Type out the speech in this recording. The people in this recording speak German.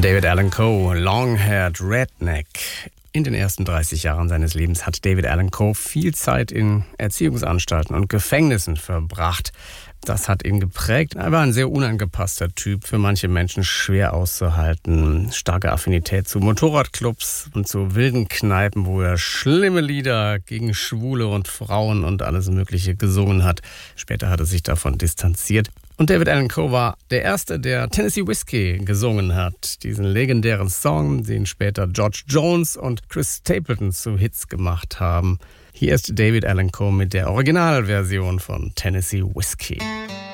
David Allan Coe, Long-Haired Redneck. In den ersten 30 Jahren seines Lebens hat David Allan Coe viel Zeit in Erziehungsanstalten und Gefängnissen verbracht. Das hat ihn geprägt. Er war ein sehr unangepasster Typ, für manche Menschen schwer auszuhalten. Starke Affinität zu Motorradclubs und zu wilden Kneipen, wo er schlimme Lieder gegen Schwule und Frauen und alles Mögliche gesungen hat. Später hat er sich davon distanziert. Und David Allan Coe war der Erste, der Tennessee Whiskey gesungen hat. Diesen legendären Song, den später George Jones und Chris Stapleton zu Hits gemacht haben. Hier ist David Allan Coe mit der Originalversion von Tennessee Whiskey.